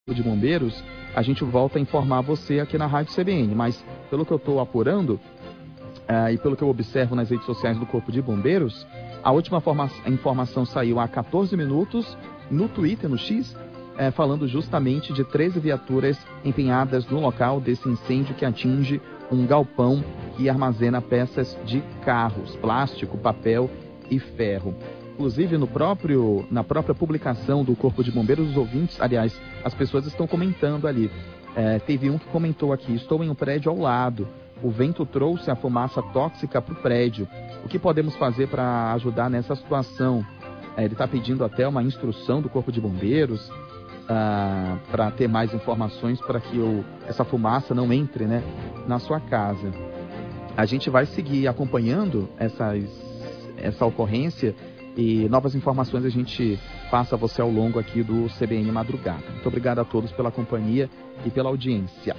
de Bombeiros, a gente volta a informar você aqui na Rádio CBN, mas pelo que eu estou apurando e pelo que eu observo nas redes sociais do Corpo de Bombeiros, a última informação saiu há 14 minutos no Twitter, no X, falando justamente de 13 viaturas empenhadas no local desse incêndio que atinge um galpão que armazena peças de carros, plástico, papel e ferro. Inclusive, na própria publicação do Corpo de Bombeiros, os ouvintes, aliás, as pessoas estão comentando ali. Teve um que comentou aqui: estou em um prédio ao lado, o vento trouxe a fumaça tóxica para o prédio. O que podemos fazer para ajudar nessa situação? Ele está pedindo até uma instrução do Corpo de Bombeiros para ter mais informações para que essa fumaça não entre, né, na sua casa. A gente vai seguir acompanhando essa ocorrência e novas informações a gente passa a você ao longo aqui do CBN Madrugada. Muito obrigado a todos pela companhia e pela audiência.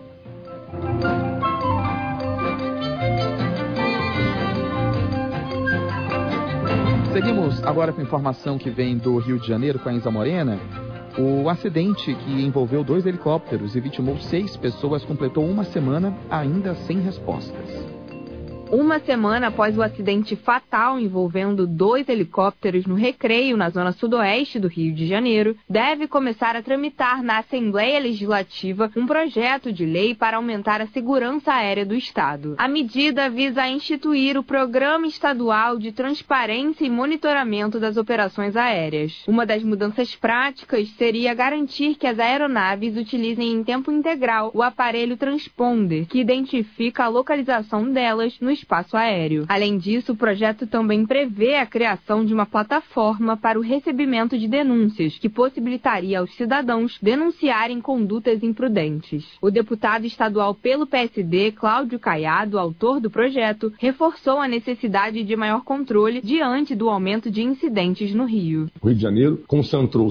Seguimos agora com informação que vem do Rio de Janeiro com a Isa Morena. O acidente que envolveu 2 helicópteros e vitimou 6 pessoas completou uma semana ainda sem respostas. Uma semana após o acidente fatal envolvendo 2 helicópteros no Recreio, na zona sudoeste do Rio de Janeiro, deve começar a tramitar na Assembleia Legislativa um projeto de lei para aumentar a segurança aérea do Estado. A medida visa instituir o Programa Estadual de Transparência e Monitoramento das Operações Aéreas. Uma das mudanças práticas seria garantir que as aeronaves utilizem em tempo integral o aparelho transponder, que identifica a localização delas no espaço aéreo. Além disso, o projeto também prevê a criação de uma plataforma para o recebimento de denúncias, que possibilitaria aos cidadãos denunciarem condutas imprudentes. O deputado estadual pelo PSD, Cláudio Caiado, autor do projeto, reforçou a necessidade de maior controle diante do aumento de incidentes no Rio. O Rio de Janeiro concentrou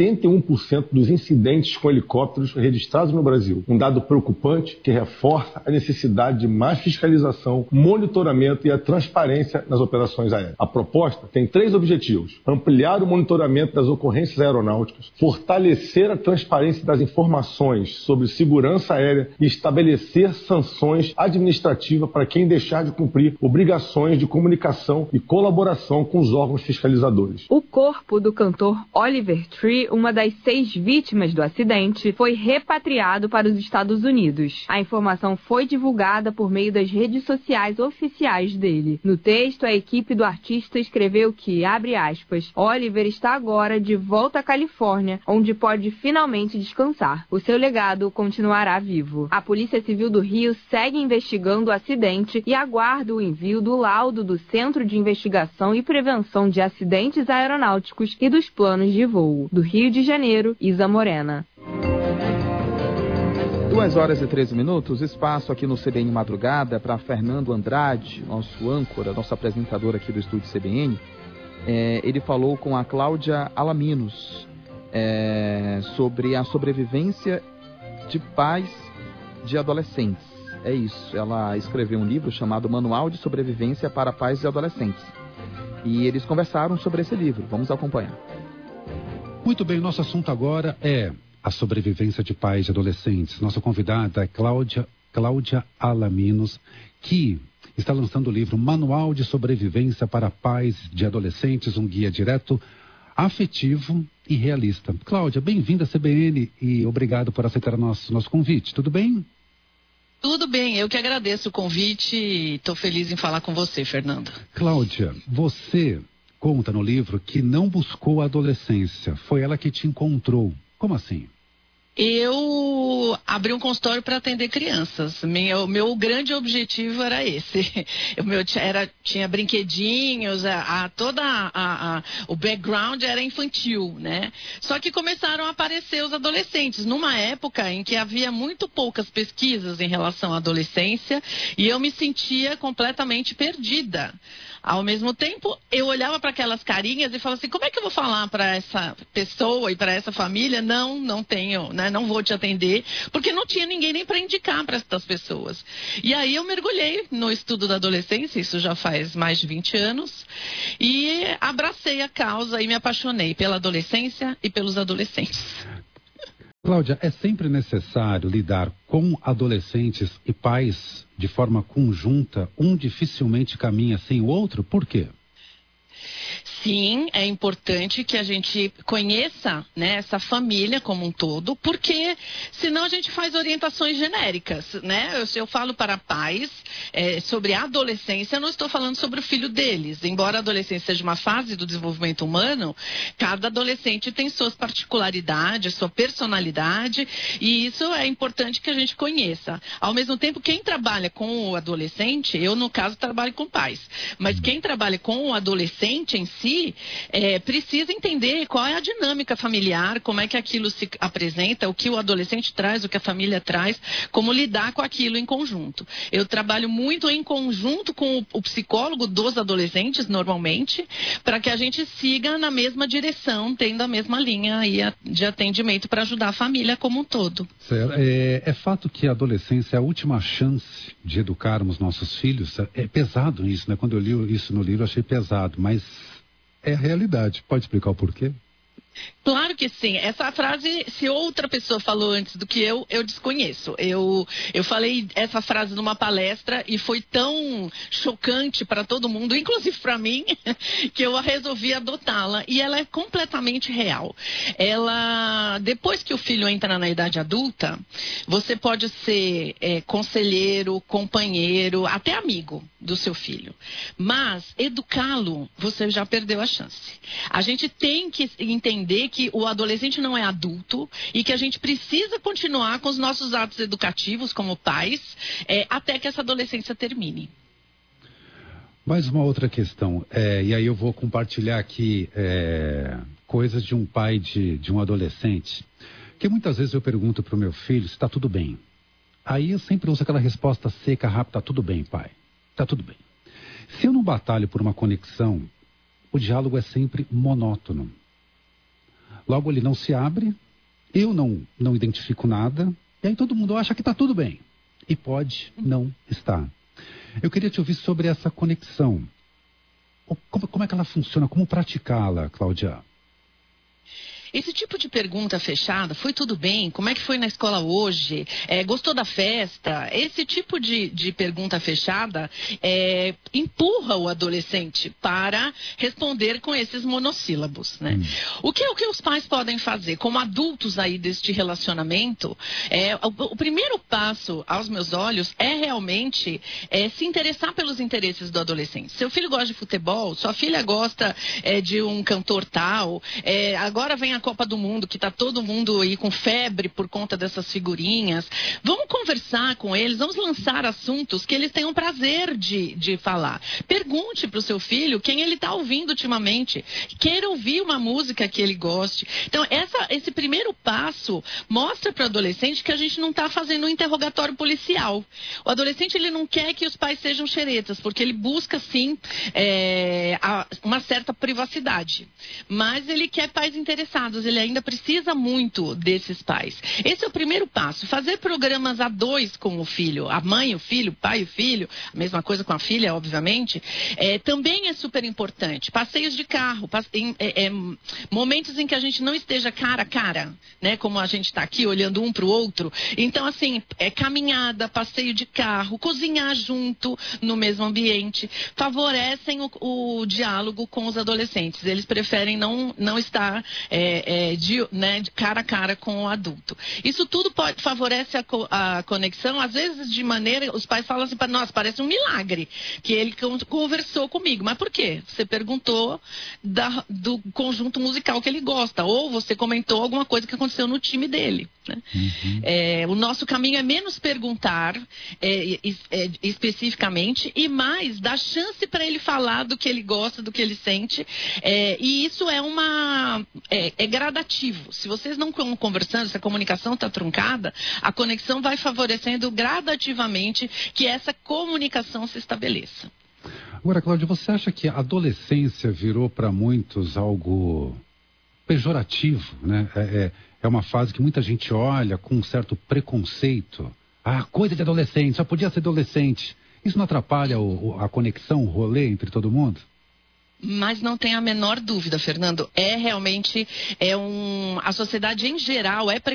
71% dos incidentes com helicópteros registrados no Brasil. Um dado preocupante que reforça a necessidade de mais fiscalização, monitoramento e a transparência nas operações aéreas. A proposta tem 3 objetivos: ampliar o monitoramento das ocorrências aeronáuticas, fortalecer a transparência das informações sobre segurança aérea e estabelecer sanções administrativas para quem deixar de cumprir obrigações de comunicação e colaboração com os órgãos fiscalizadores. O corpo do cantor Oliver Tree, uma das 6 vítimas do acidente, foi repatriado para os Estados Unidos. A informação foi divulgada por meio das redes sociais oficiais dele. No texto, a equipe do artista escreveu que, abre aspas, Oliver está agora de volta à Califórnia, onde pode finalmente descansar. O seu legado continuará vivo. A Polícia Civil do Rio segue investigando o acidente e aguarda o envio do laudo do Centro de Investigação e Prevenção de Acidentes Aeronáuticos e dos planos de voo. Do Rio de Janeiro, Isa Morena. 2h13, espaço aqui no CBN Madrugada para Fernando Andrade, nosso âncora, nosso apresentador aqui do estúdio CBN. Ele falou com a Cláudia Alaminos sobre a sobrevivência de pais de adolescentes. É isso, ela escreveu um livro chamado Manual de Sobrevivência para Pais de Adolescentes. E eles conversaram sobre esse livro, vamos acompanhar. Muito bem, nosso assunto agora é a sobrevivência de pais e adolescentes. Nossa convidada é Cláudia Alaminos, que está lançando o livro Manual de Sobrevivência para Pais de Adolescentes, um guia direto, afetivo e realista. Cláudia, bem-vinda à CBN e obrigado por aceitar nosso convite. Tudo bem? Tudo bem, eu que agradeço o convite e estou feliz em falar com você, Fernando. Cláudia, você conta no livro que não buscou a adolescência, foi ela que te encontrou. Como assim? Eu abri um consultório para atender crianças. Meu grande objetivo era esse. Tinha brinquedinhos, o background era infantil, né? Só que começaram a aparecer os adolescentes numa época em que havia muito poucas pesquisas em relação à adolescência e eu me sentia completamente perdida. Ao mesmo tempo, eu olhava para aquelas carinhas e falava assim, como é que eu vou falar para essa pessoa e para essa família? Não tenho, né? Não vou te atender, porque não tinha ninguém nem para indicar para essas pessoas. E aí eu mergulhei no estudo da adolescência, isso já faz mais de 20 anos, e abracei a causa e me apaixonei pela adolescência e pelos adolescentes. Cláudia, é sempre necessário lidar com adolescentes e pais de forma conjunta? Um dificilmente caminha sem o outro? Por quê? Sim, é importante que a gente conheça, né, essa família como um todo, porque senão a gente faz orientações genéricas, né? Se eu falo para pais sobre a adolescência, eu não estou falando sobre o filho deles. Embora a adolescência seja uma fase do desenvolvimento humano, cada adolescente tem suas particularidades, sua personalidade, e isso é importante que a gente conheça. Ao mesmo tempo, quem trabalha com o adolescente, eu no caso trabalho com pais, mas quem trabalha com o adolescente em si, precisa entender qual é a dinâmica familiar, como é que aquilo se apresenta, o que o adolescente traz, o que a família traz, como lidar com aquilo em conjunto. Eu trabalho muito em conjunto com o psicólogo dos adolescentes, normalmente, para que a gente siga na mesma direção, tendo a mesma linha aí de atendimento para ajudar a família como um todo. Certo. É fato que a adolescência é a última chance de educarmos nossos filhos. É pesado isso, né? Quando eu li isso no livro, eu achei pesado, mas é a realidade. Pode explicar o porquê? Claro que sim. Essa frase, se outra pessoa falou antes do que eu desconheço. Eu falei essa frase numa palestra e foi tão chocante para todo mundo, inclusive para mim, que eu resolvi adotá-la. E ela é completamente real. Depois que o filho entra na idade adulta, você pode ser conselheiro, companheiro, até amigo do seu filho. Mas educá-lo, você já perdeu a chance. A gente tem que entender que o adolescente não é adulto e que a gente precisa continuar com os nossos atos educativos como pais até que essa adolescência termine. Mais uma outra questão, e aí eu vou compartilhar aqui coisas de um pai de um adolescente, que muitas vezes eu pergunto para o meu filho se está tudo bem. Aí eu sempre uso aquela resposta seca, rápida: tá tudo bem, pai, tá tudo bem. Se eu não batalho por uma conexão, o diálogo é sempre monótono. Logo ele não se abre, eu não identifico nada, e aí todo mundo acha que está tudo bem. E pode não estar. Eu queria te ouvir sobre essa conexão. Como é que ela funciona? Como praticá-la, Cláudia? Esse tipo de pergunta fechada, foi tudo bem? Como é que foi na escola hoje? Gostou da festa? Esse tipo de pergunta fechada empurra o adolescente para responder com esses monossílabos, né? O que os pais podem fazer como adultos aí deste relacionamento? O primeiro passo, aos meus olhos, é realmente se interessar pelos interesses do adolescente. Seu filho gosta de futebol, sua filha gosta de um cantor tal, agora vem a Copa do Mundo, que está todo mundo aí com febre por conta dessas figurinhas. Vamos conversar com eles, vamos lançar assuntos que eles tenham prazer de falar. Pergunte para o seu filho quem ele está ouvindo ultimamente. Queira ouvir uma música que ele goste. Então, esse primeiro passo mostra para o adolescente que a gente não está fazendo um interrogatório policial. O adolescente, ele não quer que os pais sejam xeretas, porque ele busca, sim, uma certa privacidade. Mas ele quer pais interessados. Ele ainda precisa muito desses pais. Esse é o primeiro passo. Fazer programas a dois com o filho. A mãe, o filho, o pai e o filho. A mesma coisa com a filha, obviamente. Também é super importante. Passeios de carro. Momentos em que a gente não esteja cara a cara, né? Como a gente está aqui, olhando um para o outro. Então, assim, caminhada, passeio de carro, cozinhar junto no mesmo ambiente, favorecem o diálogo com os adolescentes. Eles preferem não estar de cara a cara com o adulto. Isso tudo favorece a conexão, às vezes de maneira, os pais falam assim para nós, parece um milagre que ele conversou comigo. Mas por quê? Você perguntou do conjunto musical que ele gosta, ou você comentou alguma coisa que aconteceu no time dele, né? O nosso caminho é menos perguntar especificamente e mais dar chance para ele falar do que ele gosta, do que ele sente, e isso é gradativo. Se vocês não estão conversando, se a comunicação está truncada, a conexão vai favorecendo gradativamente que essa comunicação se estabeleça. Agora, Cláudia, você acha que a adolescência virou para muitos algo pejorativo, né? É uma fase que muita gente olha com um certo preconceito. Coisa de adolescente, só podia ser adolescente. Isso não atrapalha a conexão, o rolê entre todo mundo? Mas não tem a menor dúvida, Fernando, realmente a sociedade em geral